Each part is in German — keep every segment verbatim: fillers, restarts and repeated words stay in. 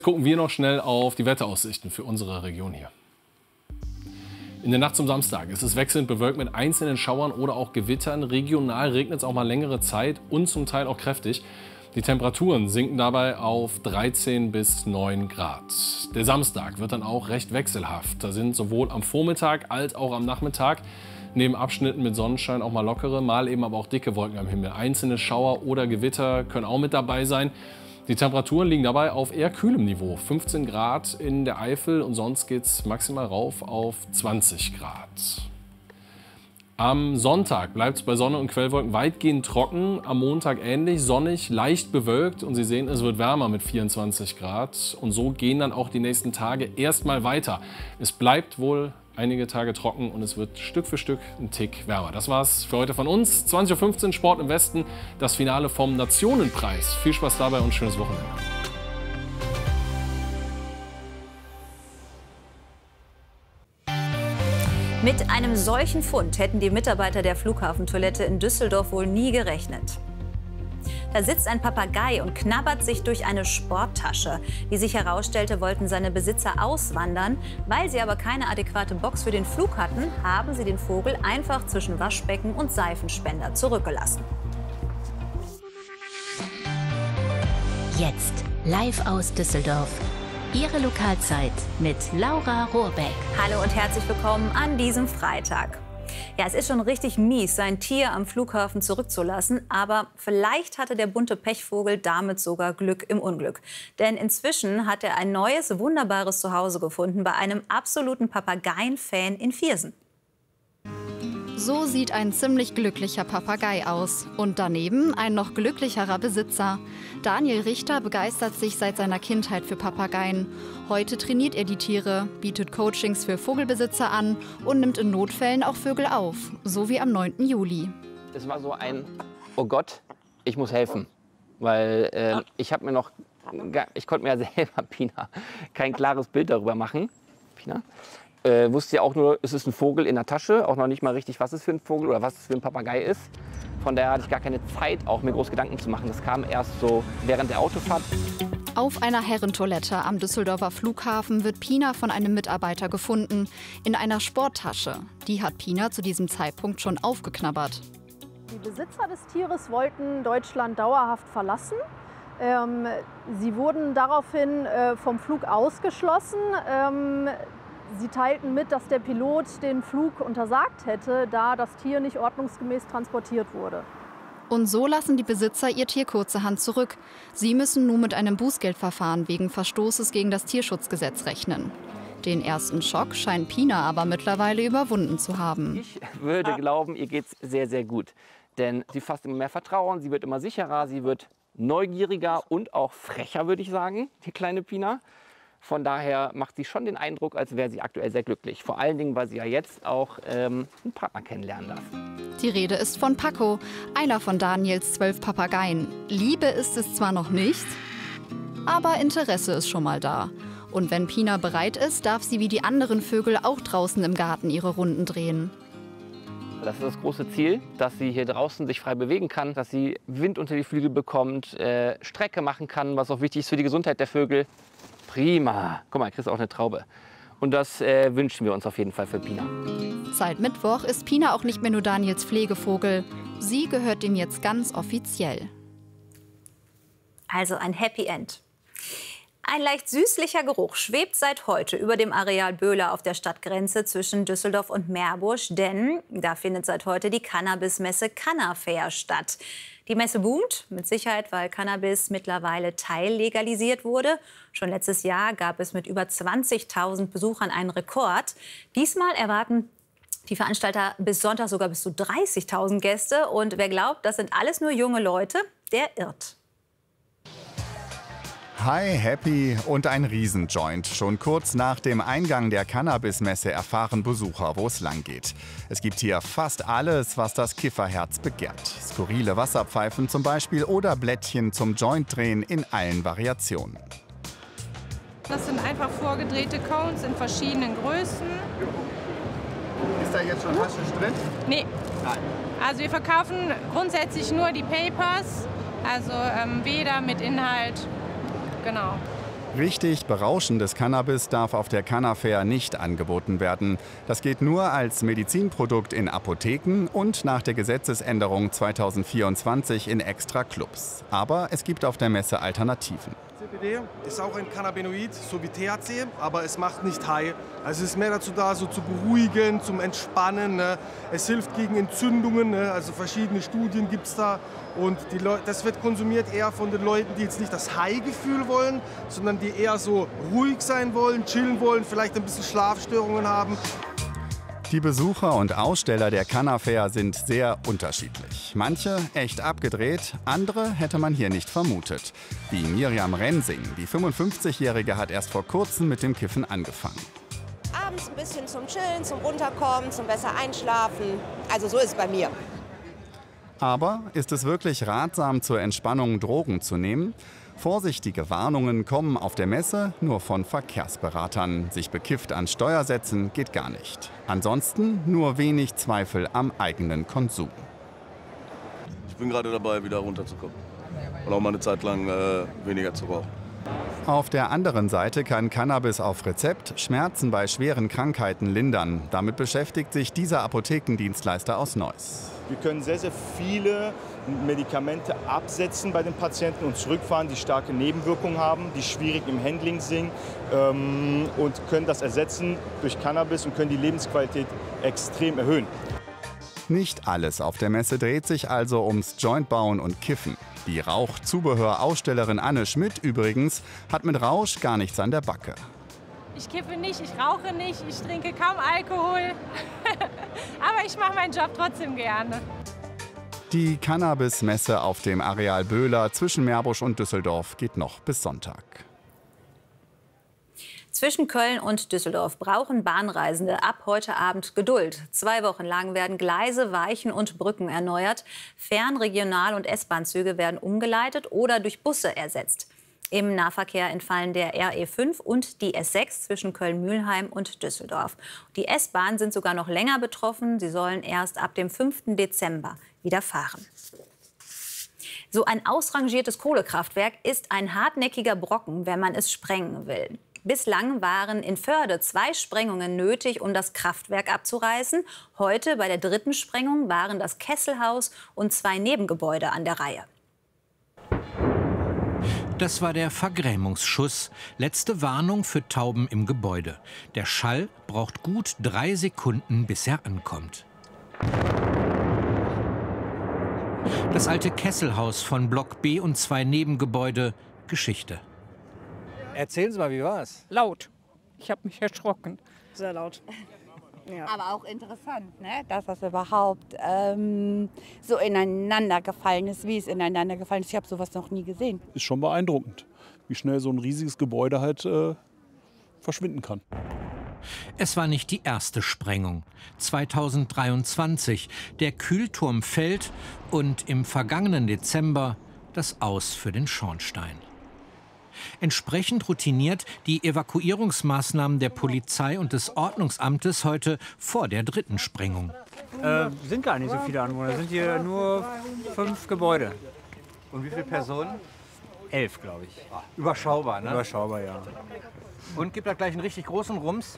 Gucken wir noch schnell auf die Wetteraussichten für unsere Region hier. In der Nacht zum Samstag ist es wechselnd bewölkt mit einzelnen Schauern oder auch Gewittern. Regional regnet es auch mal längere Zeit und zum Teil auch kräftig. Die Temperaturen sinken dabei auf dreizehn bis neun Grad. Der Samstag wird dann auch recht wechselhaft. Da sind sowohl am Vormittag als auch am Nachmittag neben Abschnitten mit Sonnenschein auch mal lockere, mal eben aber auch dicke Wolken am Himmel. Einzelne Schauer oder Gewitter können auch mit dabei sein. Die Temperaturen liegen dabei auf eher kühlem Niveau. fünfzehn Grad in der Eifel und sonst geht es maximal rauf auf zwanzig Grad. Am Sonntag bleibt es bei Sonne und Quellwolken weitgehend trocken. Am Montag ähnlich, sonnig, leicht bewölkt. Und Sie sehen, es wird wärmer mit vierundzwanzig Grad. Und so gehen dann auch die nächsten Tage erstmal weiter. Es bleibt wohl einige Tage trocken und es wird Stück für Stück ein Tick wärmer. Das war's für heute von uns. zwanzig Uhr fünfzehn Sport im Westen, das Finale vom Nationenpreis. Viel Spaß dabei und schönes Wochenende. Mit einem solchen Fund hätten die Mitarbeiter der Flughafentoilette in Düsseldorf wohl nie gerechnet. Da sitzt ein Papagei und knabbert sich durch eine Sporttasche. Wie sich herausstellte, wollten seine Besitzer auswandern. Weil sie aber keine adäquate Box für den Flug hatten, haben sie den Vogel einfach zwischen Waschbecken und Seifenspender zurückgelassen. Jetzt live aus Düsseldorf. Ihre Lokalzeit mit Laura Rohrbeck. Hallo und herzlich willkommen an diesem Freitag. Ja, es ist schon richtig mies, sein Tier am Flughafen zurückzulassen. Aber vielleicht hatte der bunte Pechvogel damit sogar Glück im Unglück. Denn inzwischen hat er ein neues, wunderbares Zuhause gefunden bei einem absoluten Papageien-Fan in Viersen. So sieht ein ziemlich glücklicher Papagei aus. Und daneben ein noch glücklicherer Besitzer. Daniel Richter begeistert sich seit seiner Kindheit für Papageien. Heute trainiert er die Tiere, bietet Coachings für Vogelbesitzer an und nimmt in Notfällen auch Vögel auf. So wie am neunten Juli. Es war so ein, oh Gott, ich muss helfen. Weil äh, ich habe mir noch, ich konnte mir ja selber, Pina, kein klares Bild darüber machen. Pina. Äh, wusste ja auch nur, es ist ein Vogel in der Tasche, auch noch nicht mal richtig, was es für ein Vogel oder was es für ein Papagei ist. Von daher hatte ich gar keine Zeit, auch mir groß Gedanken zu machen. Das kam erst so während der Autofahrt. Auf einer Herrentoilette am Düsseldorfer Flughafen wird Pina von einem Mitarbeiter gefunden, in einer Sporttasche. Die hat Pina zu diesem Zeitpunkt schon aufgeknabbert. Die Besitzer des Tieres wollten Deutschland dauerhaft verlassen. Ähm, sie wurden daraufhin äh, vom Flug ausgeschlossen. Ähm, Sie teilten mit, dass der Pilot den Flug untersagt hätte, da das Tier nicht ordnungsgemäß transportiert wurde. Und so lassen die Besitzer ihr Tier kurzerhand zurück. Sie müssen nun mit einem Bußgeldverfahren wegen Verstoßes gegen das Tierschutzgesetz rechnen. Den ersten Schock scheint Pina aber mittlerweile überwunden zu haben. Ich würde glauben, ihr geht's sehr, sehr gut. Denn sie fasst immer mehr Vertrauen, sie wird immer sicherer, sie wird neugieriger und auch frecher, würde ich sagen, die kleine Pina. Von daher macht sie schon den Eindruck, als wäre sie aktuell sehr glücklich. Vor allen Dingen, weil sie ja jetzt auch ähm, einen Partner kennenlernen darf. Die Rede ist von Paco, einer von Daniels zwölf Papageien. Liebe ist es zwar noch nicht, aber Interesse ist schon mal da. Und wenn Pina bereit ist, darf sie wie die anderen Vögel auch draußen im Garten ihre Runden drehen. Das ist das große Ziel, dass sie hier draußen sich frei bewegen kann, dass sie Wind unter die Flügel bekommt, äh, Strecke machen kann, was auch wichtig ist für die Gesundheit der Vögel. Prima. Guck mal, kriegst auch eine Traube. Und das äh, wünschen wir uns auf jeden Fall für Pina. Seit Mittwoch ist Pina auch nicht mehr nur Daniels Pflegevogel. Sie gehört ihm jetzt ganz offiziell. Also ein Happy End. Ein leicht süßlicher Geruch schwebt seit heute über dem Areal Böhler auf der Stadtgrenze zwischen Düsseldorf und Meerbusch, denn da findet seit heute die Cannabismesse Cannafair statt. Die Messe boomt, mit Sicherheit, weil Cannabis mittlerweile teillegalisiert wurde. Schon letztes Jahr gab es mit über zwanzigtausend Besuchern einen Rekord. Diesmal erwarten die Veranstalter bis Sonntag sogar bis zu dreißigtausend Gäste. Und wer glaubt, das sind alles nur junge Leute, der irrt. Hi, Happy und ein Riesenjoint. Schon kurz nach dem Eingang der Cannabismesse erfahren Besucher, wo es lang geht. Es gibt hier fast alles, was das Kifferherz begehrt. Skurrile Wasserpfeifen zum Beispiel oder Blättchen zum Jointdrehen in allen Variationen. Das sind einfach vorgedrehte Cones in verschiedenen Größen. Ist da jetzt schon Haschisch drin? Nee. Nein. Also wir verkaufen grundsätzlich nur die Papers, also ähm, weder mit Inhalt. Genau. Richtig berauschendes Cannabis darf auf der Cannafair nicht angeboten werden. Das geht nur als Medizinprodukt in Apotheken und nach der Gesetzesänderung zweitausendvierundzwanzig in Extra-Clubs. Aber es gibt auf der Messe Alternativen. C B D ist auch ein Cannabinoid, so wie T H C, aber es macht nicht high. Also es ist mehr dazu da, so zu beruhigen, zum Entspannen. Ne? Es hilft gegen Entzündungen, ne? Also verschiedene Studien gibt es da. Und die Leute, das wird konsumiert eher von den Leuten, die jetzt nicht das High-Gefühl wollen, sondern die eher so ruhig sein wollen, chillen wollen, vielleicht ein bisschen Schlafstörungen haben. Die Besucher und Aussteller der Cannafair sind sehr unterschiedlich. Manche echt abgedreht, andere hätte man hier nicht vermutet. Wie Miriam Rensing, die fünfundfünfzigjährige hat erst vor kurzem mit dem Kiffen angefangen. Abends ein bisschen zum Chillen, zum Runterkommen, zum besser Einschlafen. Also so ist es bei mir. Aber ist es wirklich ratsam, zur Entspannung Drogen zu nehmen? Vorsichtige Warnungen kommen auf der Messe nur von Verkehrsberatern. Sich bekifft an Steuer setzen geht gar nicht. Ansonsten nur wenig Zweifel am eigenen Konsum. Ich bin gerade dabei, wieder runterzukommen und auch mal eine Zeit lang äh, weniger zu rauchen. Auf der anderen Seite kann Cannabis auf Rezept Schmerzen bei schweren Krankheiten lindern. Damit beschäftigt sich dieser Apothekendienstleister aus Neuss. Wir können sehr, sehr viele Medikamente absetzen bei den Patienten und zurückfahren, die starke Nebenwirkungen haben, die schwierig im Handling sind ähm, und können das ersetzen durch Cannabis und können die Lebensqualität extrem erhöhen. Nicht alles auf der Messe dreht sich also ums Jointbauen und Kiffen. Die Rauchzubehör-Ausstellerin Anne Schmidt übrigens hat mit Rausch gar nichts an der Backe. Ich kiffe nicht, ich rauche nicht, ich trinke kaum Alkohol. Aber ich mache meinen Job trotzdem gerne. Die Cannabis-Messe auf dem Areal Böhler zwischen Meerbusch und Düsseldorf geht noch bis Sonntag. Zwischen Köln und Düsseldorf brauchen Bahnreisende ab heute Abend Geduld. Zwei Wochen lang werden Gleise, Weichen und Brücken erneuert. Fern-, Regional- und S-Bahn-Züge werden umgeleitet oder durch Busse ersetzt. Im Nahverkehr entfallen der R E fünf und die S sechs zwischen Köln-Mülheim und Düsseldorf. Die S-Bahnen sind sogar noch länger betroffen. Sie sollen erst ab dem fünften Dezember wieder fahren. So ein ausrangiertes Kohlekraftwerk ist ein hartnäckiger Brocken, wenn man es sprengen will. Bislang waren in Förde zwei Sprengungen nötig, um das Kraftwerk abzureißen. Heute, bei der dritten Sprengung, waren das Kesselhaus und zwei Nebengebäude an der Reihe. Das war der Vergrämungsschuss. Letzte Warnung für Tauben im Gebäude. Der Schall braucht gut drei Sekunden, bis er ankommt. Das alte Kesselhaus von Block B und zwei Nebengebäude. Geschichte. Erzählen Sie mal, wie war es? Laut. Ich habe mich erschrocken. Sehr laut. Ja. Aber auch interessant, ne? Dass das überhaupt ähm, so ineinander gefallen ist, wie es ineinander gefallen ist. Ich habe sowas noch nie gesehen. Ist schon beeindruckend, wie schnell so ein riesiges Gebäude halt äh, verschwinden kann. Es war nicht die erste Sprengung. zweitausenddreiundzwanzig. Der Kühlturm fällt und im vergangenen Dezember das Aus für den Schornstein. Entsprechend routiniert die Evakuierungsmaßnahmen der Polizei und des Ordnungsamtes heute vor der dritten Sprengung. Äh, sind gar nicht so viele Anwohner, es sind hier nur fünf Gebäude. Und wie viele Personen? Elf, glaube ich. Überschaubar, ne? Überschaubar, ja. Und gibt da gleich einen richtig großen Rums?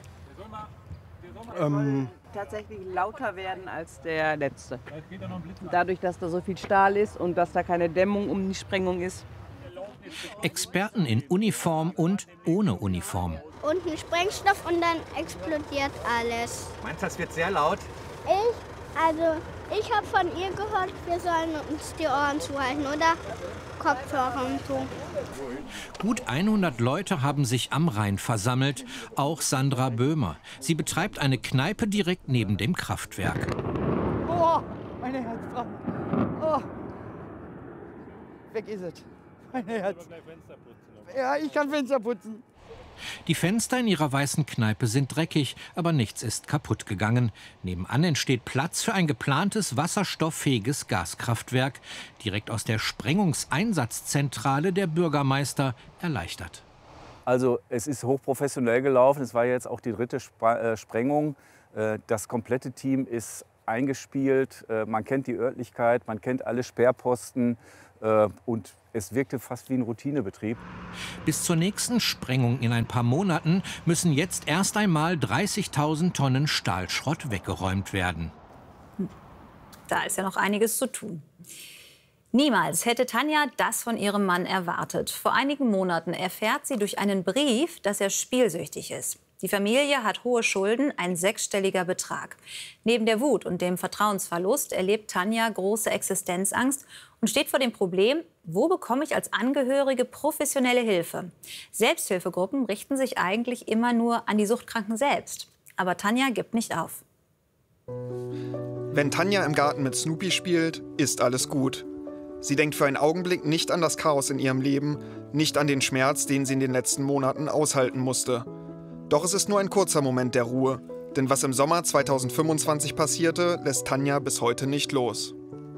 Ähm, tatsächlich lauter werden als der letzte. Dadurch, dass da so viel Stahl ist und dass da keine Dämmung um die Sprengung ist. Experten in Uniform und ohne Uniform. Und ein Sprengstoff und dann explodiert alles. Meinst du, das wird sehr laut? Ich? Also, ich habe von ihr gehört, wir sollen uns die Ohren zuhalten oder Kopfhörer und so. Gut hundert Leute haben sich am Rhein versammelt, auch Sandra Böhmer. Sie betreibt eine Kneipe direkt neben dem Kraftwerk. Oh, meine Herzfrau. Oh. Weg ist es. Mein Herz. Ja, ich kann Fenster putzen. Die Fenster in ihrer weißen Kneipe sind dreckig, aber nichts ist kaputt gegangen. Nebenan entsteht Platz für ein geplantes wasserstofffähiges Gaskraftwerk. Direkt aus der Sprengungseinsatzzentrale der Bürgermeister erleichtert. Also es ist hochprofessionell gelaufen. Es war jetzt auch die dritte Sprengung. Das komplette Team ist eingespielt. Äh, man kennt die Örtlichkeit, man kennt alle Sperrposten äh, und es wirkte fast wie ein Routinebetrieb. Bis zur nächsten Sprengung in ein paar Monaten müssen jetzt erst einmal dreißigtausend Tonnen Stahlschrott weggeräumt werden. Da ist ja noch einiges zu tun. Niemals hätte Tanja das von ihrem Mann erwartet. Vor einigen Monaten erfährt sie durch einen Brief, dass er spielsüchtig ist. Die Familie hat hohe Schulden, ein sechsstelliger Betrag. Neben der Wut und dem Vertrauensverlust erlebt Tanja große Existenzangst und steht vor dem Problem, wo bekomme ich als Angehörige professionelle Hilfe? Selbsthilfegruppen richten sich eigentlich immer nur an die Suchtkranken selbst. Aber Tanja gibt nicht auf. Wenn Tanja im Garten mit Snoopy spielt, ist alles gut. Sie denkt für einen Augenblick nicht an das Chaos in ihrem Leben, nicht an den Schmerz, den sie in den letzten Monaten aushalten musste. Doch es ist nur ein kurzer Moment der Ruhe, denn was im Sommer zweitausendfünfundzwanzig passierte, lässt Tanja bis heute nicht los.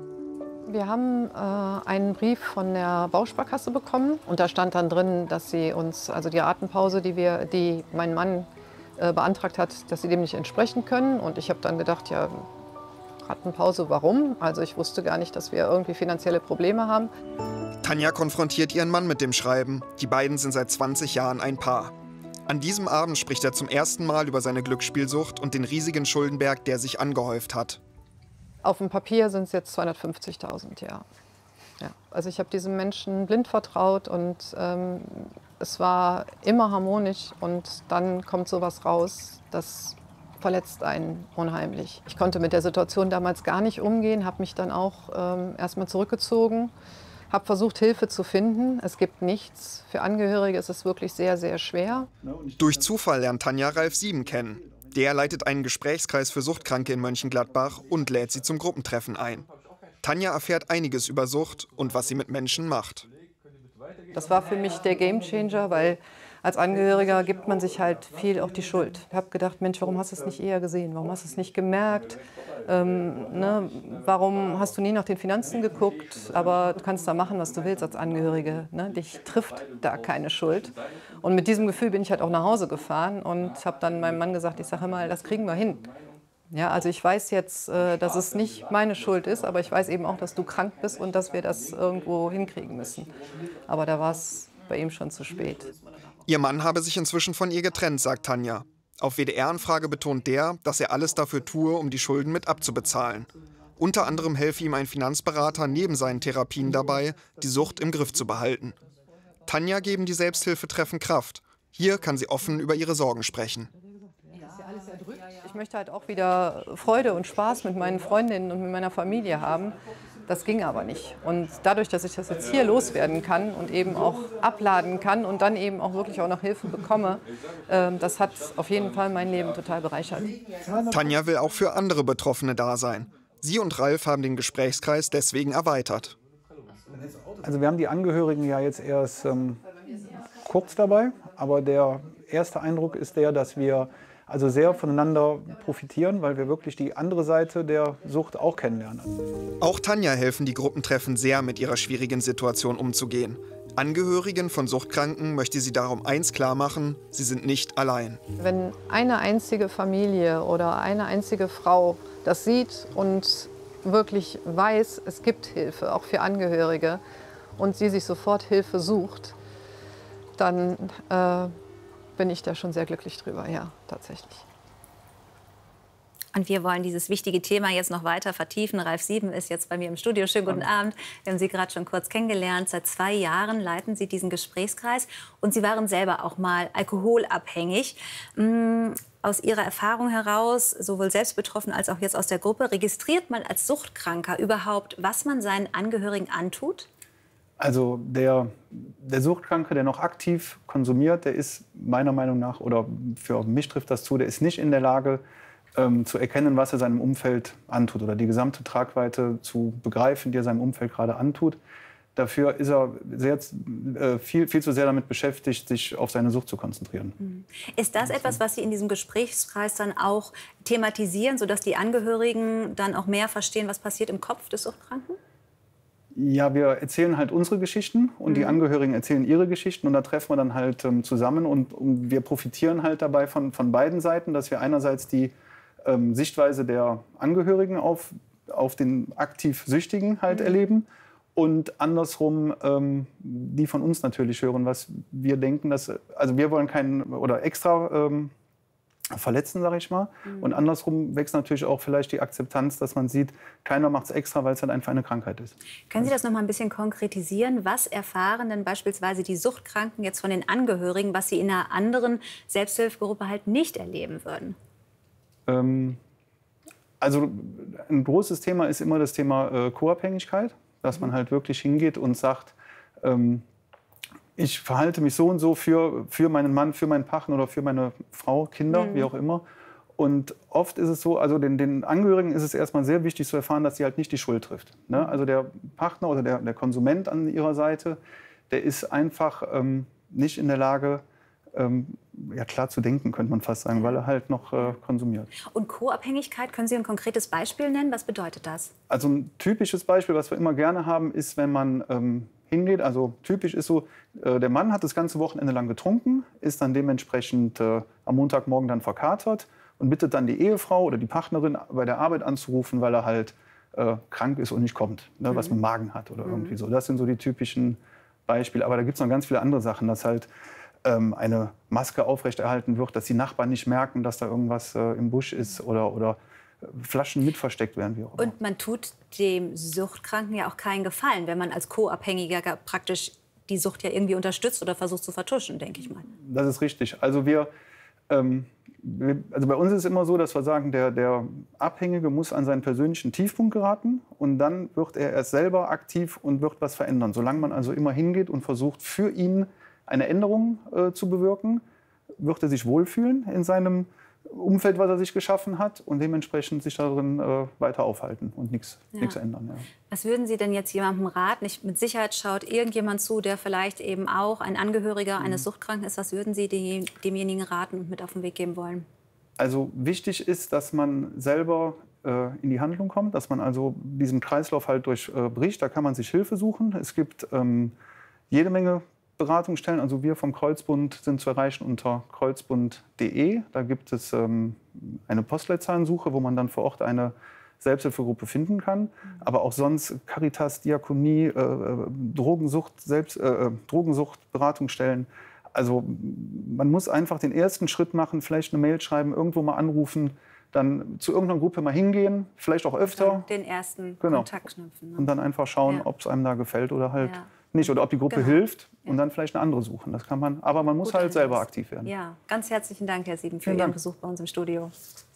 Wir haben äh, einen Brief von der Bausparkasse bekommen und da stand dann drin, dass sie uns, also die Atempause, die, wir, die mein Mann äh, beantragt hat, dass sie dem nicht entsprechen können. Und ich habe dann gedacht, ja, Atempause, warum? Also ich wusste gar nicht, dass wir irgendwie finanzielle Probleme haben. Tanja konfrontiert ihren Mann mit dem Schreiben. Die beiden sind seit zwanzig Jahren ein Paar. An diesem Abend spricht er zum ersten Mal über seine Glücksspielsucht und den riesigen Schuldenberg, der sich angehäuft hat. Auf dem Papier sind es jetzt zweihundertfünfzigtausend, ja. ja. Also ich habe diesem Menschen blind vertraut und ähm, es war immer harmonisch und dann kommt sowas raus, das verletzt einen unheimlich. Ich konnte mit der Situation damals gar nicht umgehen, habe mich dann auch ähm, erstmal zurückgezogen, habe versucht, Hilfe zu finden. Es gibt nichts. Für Angehörige ist es wirklich sehr, sehr schwer. Durch Zufall lernt Tanja Ralf Sieben kennen. Der leitet einen Gesprächskreis für Suchtkranke in Mönchengladbach und lädt sie zum Gruppentreffen ein. Tanja erfährt einiges über Sucht und was sie mit Menschen macht. Das war für mich der Gamechanger, weil als Angehöriger gibt man sich halt viel auch die Schuld. Ich habe gedacht, Mensch, warum hast du es nicht eher gesehen? Warum hast du es nicht gemerkt? Ähm, ne? Warum hast du nie nach den Finanzen geguckt? Aber du kannst da machen, was du willst als Angehörige. Ne? Dich trifft da keine Schuld. Und mit diesem Gefühl bin ich halt auch nach Hause gefahren und habe dann meinem Mann gesagt, ich sage mal, das kriegen wir hin. Ja, also ich weiß jetzt, äh, dass es nicht meine Schuld ist, aber ich weiß eben auch, dass du krank bist und dass wir das irgendwo hinkriegen müssen. Aber da war es bei ihm schon zu spät. Ihr Mann habe sich inzwischen von ihr getrennt, sagt Tanja. Auf W D R-Anfrage betont der, dass er alles dafür tue, um die Schulden mit abzubezahlen. Unter anderem helfe ihm ein Finanzberater neben seinen Therapien dabei, die Sucht im Griff zu behalten. Tanja geben die Selbsthilfetreffen Kraft. Hier kann sie offen über ihre Sorgen sprechen. Ich möchte halt auch wieder Freude und Spaß mit meinen Freundinnen und mit meiner Familie haben. Das ging aber nicht. Und dadurch, dass ich das jetzt hier loswerden kann und eben auch abladen kann und dann eben auch wirklich auch noch Hilfe bekomme, äh, das hat auf jeden Fall mein Leben total bereichert. Tanja will auch für andere Betroffene da sein. Sie und Ralf haben den Gesprächskreis deswegen erweitert. Also wir haben die Angehörigen ja jetzt erst ähm, kurz dabei, aber der erste Eindruck ist der, dass wir also sehr voneinander profitieren, weil wir wirklich die andere Seite der Sucht auch kennenlernen. Auch Tanja helfen die Gruppentreffen sehr, mit ihrer schwierigen Situation umzugehen. Angehörigen von Suchtkranken möchte sie darum eins klar machen: Sie sind nicht allein. Wenn eine einzige Familie oder eine einzige Frau das sieht und wirklich weiß, es gibt Hilfe, auch für Angehörige, und sie sich sofort Hilfe sucht, dann äh, bin ich da schon sehr glücklich drüber, ja, tatsächlich. Und wir wollen dieses wichtige Thema jetzt noch weiter vertiefen. Ralf Sieben ist jetzt bei mir im Studio. Schönen guten Abend. Wir haben Sie gerade schon kurz kennengelernt. Seit zwei Jahren leiten Sie diesen Gesprächskreis. Und Sie waren selber auch mal alkoholabhängig. Aus Ihrer Erfahrung heraus, sowohl selbst betroffen als auch jetzt aus der Gruppe, registriert man als Suchtkranker überhaupt, was man seinen Angehörigen antut? Also der, der Suchtkranke, der noch aktiv konsumiert, der ist meiner Meinung nach, oder für mich trifft das zu, der ist nicht in der Lage, ähm, zu erkennen, was er seinem Umfeld antut oder die gesamte Tragweite zu begreifen, die er seinem Umfeld gerade antut. Dafür ist er sehr, äh, viel, viel zu sehr damit beschäftigt, sich auf seine Sucht zu konzentrieren. Ist das etwas, was Sie in diesem Gesprächskreis dann auch thematisieren, sodass die Angehörigen dann auch mehr verstehen, was passiert im Kopf des Suchtkranken? Ja, wir erzählen halt unsere Geschichten und mhm. die Angehörigen erzählen ihre Geschichten und da treffen wir dann halt ähm, zusammen und, und wir profitieren halt dabei von, von beiden Seiten, dass wir einerseits die ähm, Sichtweise der Angehörigen auf, auf den aktiv Süchtigen halt mhm. erleben. Und andersrum, ähm, die von uns natürlich hören, was wir denken, dass, also wir wollen keinen oder extra ähm, verletzen, sage ich mal. Mhm. Und andersrum wächst natürlich auch vielleicht die Akzeptanz, dass man sieht, keiner macht es extra, weil es halt einfach eine Krankheit ist. Können Sie das noch mal ein bisschen konkretisieren? Was erfahren denn beispielsweise die Suchtkranken jetzt von den Angehörigen, was sie in einer anderen Selbsthilfegruppe halt nicht erleben würden? Ähm, also ein großes Thema ist immer das Thema äh, Co-Abhängigkeit. Dass man halt wirklich hingeht und sagt, ähm, ich verhalte mich so und so für, für meinen Mann, für meinen Partner oder für meine Frau, Kinder, mhm. wie auch immer. Und oft ist es so, also den, den Angehörigen ist es erstmal sehr wichtig zu erfahren, dass sie halt nicht die Schuld trifft. Ne? Also der Partner oder der, der Konsument an ihrer Seite, der ist einfach ähm, nicht in der Lage, ähm, ja, klar zu denken, könnte man fast sagen, weil er halt noch äh, konsumiert. Und Co-Abhängigkeit, können Sie ein konkretes Beispiel nennen? Was bedeutet das? Also ein typisches Beispiel, was wir immer gerne haben, ist, wenn man ähm, hingeht, also typisch ist so, äh, der Mann hat das ganze Wochenende lang getrunken, ist dann dementsprechend äh, am Montagmorgen dann verkatert und bittet dann die Ehefrau oder die Partnerin bei der Arbeit anzurufen, weil er halt äh, krank ist und nicht kommt, ne, mhm. was mit Magen hat oder mhm. irgendwie so. Das sind so die typischen Beispiele. Aber da gibt es noch ganz viele andere Sachen, dass halt eine Maske aufrechterhalten wird, dass die Nachbarn nicht merken, dass da irgendwas äh, im Busch ist oder, oder Flaschen mit versteckt werden. Wie auch immer. Und man tut dem Suchtkranken ja auch keinen Gefallen, wenn man als Co-Abhängiger praktisch die Sucht ja irgendwie unterstützt oder versucht zu vertuschen, denke ich mal. Das ist richtig. Also, wir, ähm, wir, also bei uns ist es immer so, dass wir sagen, der, der Abhängige muss an seinen persönlichen Tiefpunkt geraten und dann wird er erst selber aktiv und wird was verändern. Solange man also immer hingeht und versucht, für ihn eine Änderung äh, zu bewirken, wird er sich wohlfühlen in seinem Umfeld, was er sich geschaffen hat und dementsprechend sich darin äh, weiter aufhalten und nichts ja. ändern. Ja. Was würden Sie denn jetzt jemandem raten? Ich, mit Sicherheit schaut irgendjemand zu, der vielleicht eben auch ein Angehöriger eines Suchtkranken ist. Was würden Sie die, demjenigen raten und mit auf den Weg geben wollen? Also wichtig ist, dass man selber äh, in die Handlung kommt, dass man also diesen Kreislauf halt durchbricht. Da kann man sich Hilfe suchen. Es gibt ähm, jede Menge Beratungsstellen, also wir vom Kreuzbund sind zu erreichen unter kreuzbund punkt de. Da gibt es ähm, eine Postleitzahlensuche, wo man dann vor Ort eine Selbsthilfegruppe finden kann. Aber auch sonst Caritas, Diakonie, äh, Drogensucht, Selbst, äh, Drogensucht-Beratungsstellen. Also man muss einfach den ersten Schritt machen, vielleicht eine Mail schreiben, irgendwo mal anrufen, dann zu irgendeiner Gruppe mal hingehen, vielleicht auch öfter. Den ersten genau. Kontakt knüpfen. Ne? Und dann einfach schauen, ja. ob es einem da gefällt oder halt ja. nicht. Oder ob die Gruppe genau. hilft und ja. dann vielleicht eine andere suchen. Das kann man, aber man muss Gut, halt selber aktiv werden. Ja, ganz herzlichen Dank, Herr Sieden, für Vielen Ihren Dank. Besuch bei uns im Studio.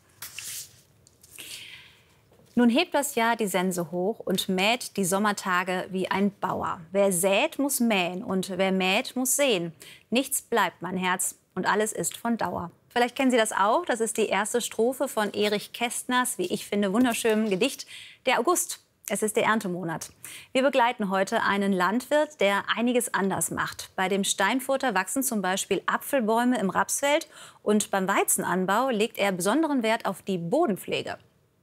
Nun hebt das Jahr die Sense hoch und mäht die Sommertage wie ein Bauer. Wer sät, muss mähen und wer mäht, muss säen. Nichts bleibt, mein Herz, und alles ist von Dauer. Vielleicht kennen Sie das auch. Das ist die erste Strophe von Erich Kästners, wie ich finde, wunderschönem Gedicht Der August. Es ist der Erntemonat. Wir begleiten heute einen Landwirt, der einiges anders macht. Bei dem Steinfurter wachsen zum Beispiel Apfelbäume im Rapsfeld und beim Weizenanbau legt er besonderen Wert auf die Bodenpflege.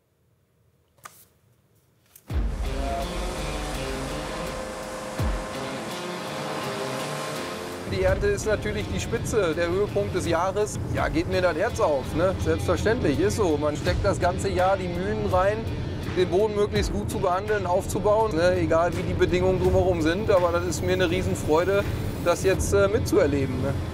Die Ernte ist natürlich die Spitze, der Höhepunkt des Jahres. Ja, geht mir das Herz auf, ne? Selbstverständlich, ist so. Man steckt das ganze Jahr die Mühen rein, den Boden möglichst gut zu behandeln, aufzubauen, ne? Egal wie die Bedingungen drumherum sind. Aber das ist mir eine Riesenfreude, das jetzt äh, mitzuerleben. Ne?